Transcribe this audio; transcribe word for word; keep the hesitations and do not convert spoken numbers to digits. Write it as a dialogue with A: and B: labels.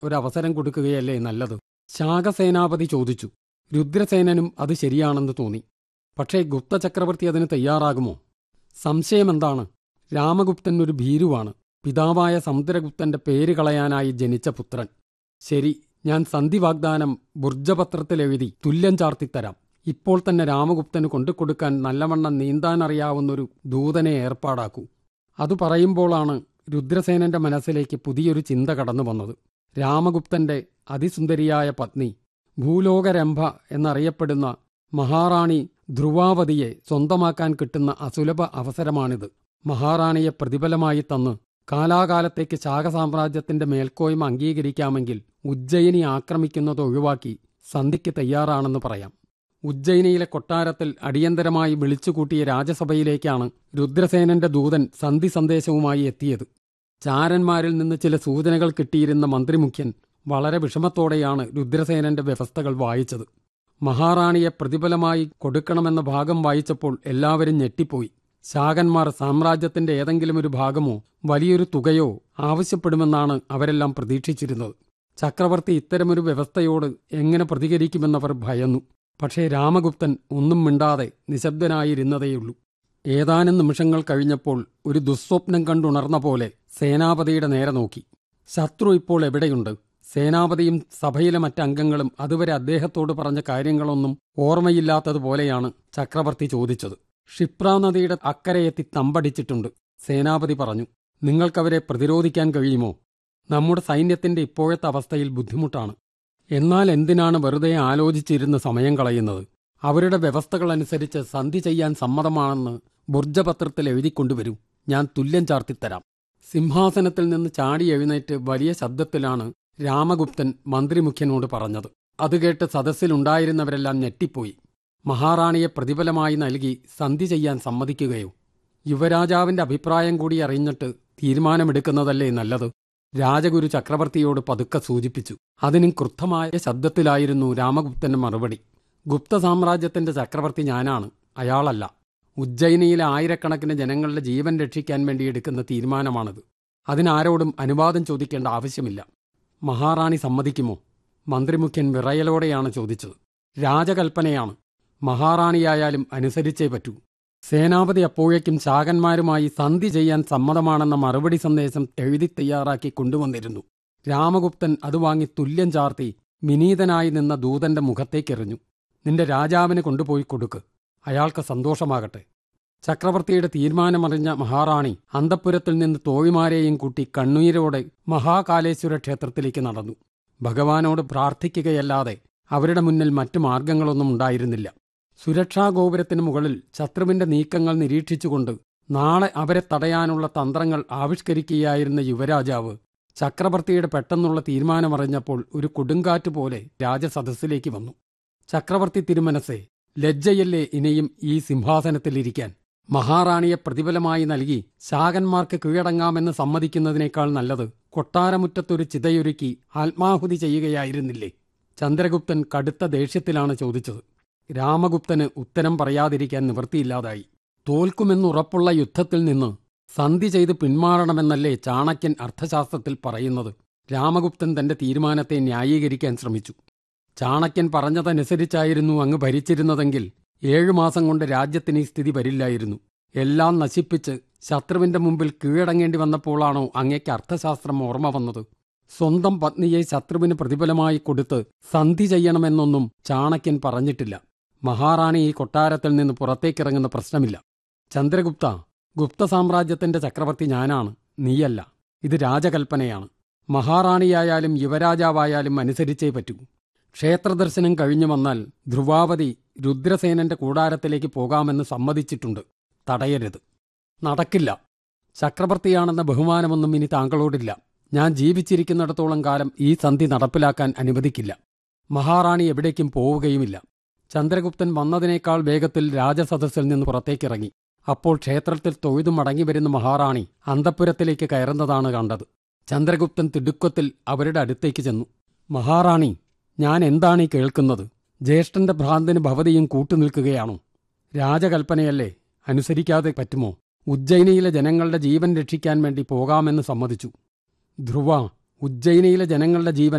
A: ഒരവസരം കൊടുക്കുകയല്ലേ നല്ലത്? ശാകസേനാപതി ചോദിച്ചു. രുദ്രസേനനും അത് ശരിയാണെന്ന് തോന്നി. പക്ഷേ ഗുപ്ത ചക്രവർത്തി അതിന് തയ്യാറാകുമോ? സംശയമെന്താണ്? രാമഗുപ്തൻ ഒരു ഭീരുവാണ്. പിതാവായ സമുദ്രഗുപ്തന്റെ പേര് കളയാനായി ജനിച്ച പുത്രൻ. ശരി, ഞാൻ സന്ധി വാഗ്ദാനം ബുർജപത്രത്തിലെഴുതി തുല്യം ചാർത്തിത്തരാം. ഇപ്പോൾ തന്നെ രാമഗുപ്തന് കൊണ്ടുകൊടുക്കാൻ നല്ലവണ്ണം നീന്താനറിയാവുന്നൊരു ദൂതനെ ഏർപ്പാടാക്കൂ. അതു പറയുമ്പോളാണ് രുദ്രസേനന്റെ മനസ്സിലേക്ക് പുതിയൊരു ചിന്ത കടന്നു വന്നത്. രാമഗുപ്തന്റെ അതിസുന്ദരിയായ പത്നി, ഭൂലോകരംഭ എന്നറിയപ്പെടുന്ന മഹാറാണി ധ്രുവാവതിയെ സ്വന്തമാക്കാൻ കിട്ടുന്ന അസുലഭ അവസരമാണിത്. മഹാറാണിയെ പ്രതിഫലമായി തന്ന് കാലാകാലത്തേക്ക് ശാകസാമ്രാജ്യത്തിന്റെ മേൽക്കോയ്മ അംഗീകരിക്കാമെങ്കിൽ ഉജ്ജയിനി ആക്രമിക്കുന്നത് ഒഴിവാക്കി സന്ധിക്ക് തയ്യാറാണെന്ന് പറയാം. ഉജ്ജയിനിയിലെ കൊട്ടാരത്തിൽ അടിയന്തരമായി വിളിച്ചുകൂട്ടിയ രാജസഭയിലേക്കാണ് രുദ്രസേനന്റെ ദൂതൻ സന്ധി സന്ദേശവുമായി എത്തിയത്. ചാരന്മാരിൽ നിന്ന് ചില സൂചനകൾ കിട്ടിയിരുന്ന മന്ത്രിമുഖ്യൻ വളരെ വിഷമത്തോടെയാണ് രുദ്രസേനന്റെ വ്യവസ്ഥകൾ വായിച്ചത്. മഹാറാണിയെ പ്രതിഫലമായി കൊടുക്കണമെന്ന ഭാഗം വായിച്ചപ്പോൾ എല്ലാവരും ഞെട്ടിപ്പോയി. ശാകന്മാർ സാമ്രാജ്യത്തിന്റെ ഏതെങ്കിലും ഒരു ഭാഗമോ വലിയൊരു തുകയോ ആവശ്യപ്പെടുമെന്നാണ് അവരെല്ലാം പ്രതീക്ഷിച്ചിരുന്നത്. ചക്രവർത്തി ഇത്തരമൊരു വ്യവസ്ഥയോട് എങ്ങനെ പ്രതികരിക്കുമെന്നവർ ഭയന്നു. പക്ഷേ രാമഗുപ്തൻ ഒന്നും മിണ്ടാതെ നിശബ്ദനായിരുന്നതേയുള്ളൂ. ഏതാനും നിമിഷങ്ങൾ കഴിഞ്ഞപ്പോൾ ഒരു ദുസ്വപ്നം കണ്ടുണർന്ന പോലെ സേനാപതിയുടെ നേരെ നോക്കി. ശത്രു ഇപ്പോൾ എവിടെയുണ്ട്? സേനാപതിയും സഭയിലെ മറ്റംഗങ്ങളും അതുവരെ അദ്ദേഹത്തോട് പറഞ്ഞ കാര്യങ്ങളൊന്നും ഓർമ്മയില്ലാത്തതുപോലെയാണ് ചക്രവർത്തി ചോദിച്ചത്. ക്ഷിപ്രാ നദിയുടെ അക്കരയെത്തി തമ്പടിച്ചിട്ടുണ്ട്, സേനാപതി പറഞ്ഞു. നിങ്ങൾക്കവരെ പ്രതിരോധിക്കാൻ കഴിയുമോ? നമ്മുടെ സൈന്യത്തിന്റെ ഇപ്പോഴത്തെ അവസ്ഥയിൽ ബുദ്ധിമുട്ടാണ്. എന്നാൽ എന്തിനാണ് വെറുതെ ആലോചിച്ചിരുന്ന് സമയം കളയുന്നത്? അവരുടെ വ്യവസ്ഥകളനുസരിച്ച് സന്ധി ചെയ്യാൻ സമ്മതമാണെന്ന് ബുർജപത്രത്തിൽ എഴുതിക്കൊണ്ടുവരൂ. ഞാൻ തുല്യം ചാർത്തിത്തരാം. സിംഹാസനത്തിൽ നിന്ന് ചാടി എഴുന്നേറ്റ് വലിയ ശബ്ദത്തിലാണ് രാമഗുപ്തൻ മന്ത്രിമുഖ്യനോട് പറഞ്ഞത്. അത് കേട്ട് സദസ്സിലുണ്ടായിരുന്നവരെല്ലാം ഞെട്ടിപ്പോയി. മഹാറാണിയെ പ്രതിഫലമായി നൽകി സന്ധി ചെയ്യാൻ സമ്മതിക്കുകയോ? യുവരാജാവിന്റെ അഭിപ്രായം കൂടി അറിഞ്ഞിട്ട് തീരുമാനമെടുക്കുന്നതല്ലേ നല്ലത്? രാജഗുരു ചക്രവർത്തിയോട് പതുക്കെ സൂചിപ്പിച്ചു. അതിനും ക്രുദ്ധമായ ശബ്ദത്തിലായിരുന്നു രാമഗുപ്തന്റെ മറുപടി. ഗുപ്ത സാമ്രാജ്യത്തിന്റെ ചക്രവർത്തി ഞാനാണ്, അയാളല്ല. ഉജ്ജയിനിയിലെ ആയിരക്കണക്കിന് ജനങ്ങളുടെ ജീവൻ രക്ഷിക്കാൻ വേണ്ടി എടുക്കുന്ന തീരുമാനമാണിത്. അതിനാരോടും അനുവാദം ചോദിക്കേണ്ട ആവശ്യമില്ല. മഹാറാണി സമ്മതിക്കുമോ? മന്ത്രിമുഖ്യൻ വിറയലോടെയാണ് ചോദിച്ചത്. രാജകൽപ്പനയാണ്, മഹാറാണിയായാലും അനുസരിച്ചേ പറ്റൂ. സേനാപതി അപ്പോഴേക്കും ശാകന്മാരുമായി സന്ധി ചെയ്യാൻ സമ്മതമാണെന്ന മറുപടി സന്ദേശം എഴുതി തയ്യാറാക്കി കൊണ്ടുവന്നിരുന്നു. രാമഗുപ്തൻ അത് വാങ്ങി തുല്യം ചാർത്തി വിനീതനായി നിന്ന ദൂതന്റെ മുഖത്തേക്കെറിഞ്ഞു. നിന്റെ രാജാവിന് കൊണ്ടുപോയി കൊടുക്ക്, അയാൾക്ക് സന്തോഷമാകട്ടെ. ചക്രവർത്തിയുടെ തീരുമാനമറിഞ്ഞ മഹാറാണി അന്തഃപുരത്തിൽ നിന്ന് തോഴിമാരെയും കൂട്ടി കണ്ണീരോടെ മഹാകാലേശ്വര ക്ഷേത്രത്തിലേക്ക് നടന്നു. ഭഗവാനോട് പ്രാർത്ഥിക്കുകയല്ലാതെ അവരുടെ മുന്നിൽ മറ്റു മാർഗങ്ങളൊന്നും ഉണ്ടായിരുന്നില്ല. സുരക്ഷാഗോപുരത്തിനു മുകളിൽ ശത്രുവിന്റെ നീക്കങ്ങൾ നിരീക്ഷിച്ചുകൊണ്ട് നാളെ അവരെ തടയാനുള്ള തന്ത്രങ്ങൾ ആവിഷ്കരിക്കുകയായിരുന്ന യുവരാജാവ് ചക്രവർത്തിയുടെ പെട്ടെന്നുള്ള തീരുമാനമറിഞ്ഞപ്പോൾ ഒരു കൊടുങ്കാറ്റ് പോലെ രാജസദസ്സിലേക്ക് വന്നു. ചക്രവർത്തി തിരുമനസ്സേ, ലജ്ജയല്ലേ ഇനിയും ഈ സിംഹാസനത്തിലിരിക്കാൻ? മഹാറാണിയെ പ്രതിഫലമായി നൽകി ശാകന്മാർക്ക് കീഴടങ്ങാമെന്ന് സമ്മതിക്കുന്നതിനേക്കാൾ നല്ലത് കൊട്ടാരമുറ്റത്തൊരു ചിതയൊരുക്കി ആത്മാഹുതി ചെയ്യുകയായിരുന്നില്ലേ? ചന്ദ്രഗുപ്തൻ കടുത്ത ദേഷ്യത്തിലാണ് ചോദിച്ചത്. രാമഗുപ്തന് ഉത്തരം പറയാതിരിക്കാൻ നിവൃത്തിയില്ലാതായി. തോൽക്കുമെന്നുറപ്പുള്ള യുദ്ധത്തിൽ നിന്ന് സന്ധി ചെയ്ത് പിന്മാറണമെന്നല്ലേ ചാണക്യൻ അർത്ഥശാസ്ത്രത്തിൽ പറയുന്നത്? രാമഗുപ്തൻ തന്റെ തീരുമാനത്തെ ന്യായീകരിക്കാൻ ശ്രമിച്ചു. ചാണക്യൻ പറഞ്ഞതനുസരിച്ചായിരുന്നു അങ്ങ് ഭരിച്ചിരുന്നതെങ്കിൽ ഏഴുമാസം കൊണ്ട് രാജ്യത്തിന് ഈ സ്ഥിതി വരില്ലായിരുന്നു. എല്ലാം നശിപ്പിച്ച് ശത്രുവിന്റെ മുമ്പിൽ കീഴടങ്ങേണ്ടി വന്നപ്പോഴാണോ അങ്ങയ്ക്ക് അർത്ഥശാസ്ത്രം ഓർമ്മ വന്നത്? സ്വന്തം പത്നിയെ ശത്രുവിന് പ്രതിഫലമായി കൊടുത്ത് സന്ധി ചെയ്യണമെന്നൊന്നും ചാണക്യൻ പറഞ്ഞിട്ടില്ല. മഹാറാണി ഈ കൊട്ടാരത്തിൽ നിന്ന് പുറത്തേക്കിറങ്ങുന്ന പ്രശ്നമില്ല. ചന്ദ്രഗുപ്ത, ഗുപ്ത സാമ്രാജ്യത്തിന്റെ ചക്രവർത്തി ഞാനാണ്, നീയല്ല. ഇത് രാജകൽപ്പനയാണ്. മഹാറാണിയായാലും യുവരാജാവായാലും അനുസരിച്ചേ പറ്റൂ. ക്ഷേത്രദർശനം കഴിഞ്ഞു വന്നാൽ ധ്രുവാവതി രുദ്രസേനന്റെ കൂടാരത്തിലേക്ക് പോകാമെന്ന് സമ്മതിച്ചിട്ടുണ്ട്. തടയരുത്. നടക്കില്ല. ചക്രവർത്തിയാണെന്ന ബഹുമാനമൊന്നും ഇനി താങ്കളോടില്ല. ഞാൻ ജീവിച്ചിരിക്കുന്നിടത്തോളം കാലം ഈ സന്ധി നടപ്പിലാക്കാൻ അനുവദിക്കില്ല. മഹാറാണി എവിടേക്കും പോവുകയുമില്ല. ചന്ദ്രഗുപ്തൻ വന്നതിനേക്കാൾ വേഗത്തിൽ രാജസദസ്സിൽ നിന്ന് പുറത്തേക്കിറങ്ങി. അപ്പോൾ ക്ഷേത്രത്തിൽ തൊഴുതു മടങ്ങിവരുന്ന മഹാറാണി അന്തഃപുരത്തിലേക്ക് കയറുന്നതാണ് കണ്ടത്. ചന്ദ്രഗുപ്തൻ തിടുക്കത്തിൽ അവരുടെ അടുത്തേക്ക് ചെന്നു. മഹാറാണി, ഞാൻ എന്താണീ കേൾക്കുന്നത്? ജ്യേഷ്ഠന്റെ ഭ്രാന്തിന് ഭവതിയും കൂട്ടുനിൽക്കുകയാണോ? രാജകൽപ്പനയല്ലേ, അനുസരിക്കാതെ പറ്റുമോ? ഉജ്ജയിനിയിലെ ജനങ്ങളുടെ ജീവൻ രക്ഷിക്കാൻ വേണ്ടി പോകാമെന്ന് സമ്മതിച്ചു. ധ്രുവ, ഉജ്ജയിനിയിലെ ജനങ്ങളുടെ ജീവൻ